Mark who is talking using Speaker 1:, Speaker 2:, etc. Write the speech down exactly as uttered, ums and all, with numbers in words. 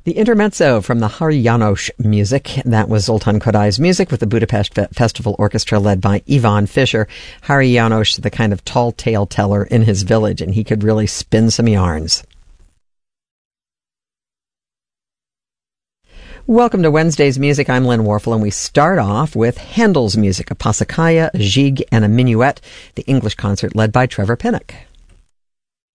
Speaker 1: The intermezzo from the Hari János music. That was Zoltán Kodai's music with the Budapest Fe- Festival Orchestra led by Ivan Fischer. Hari János, the kind of tall tale teller in his village, and he could really spin some yarns. Welcome to Wednesday's Music. I'm Lynn Warfel, and we start off with Handel's music, a Passacaglia, a Gigue, and a Minuet, the English concert led by Trevor Pinnock.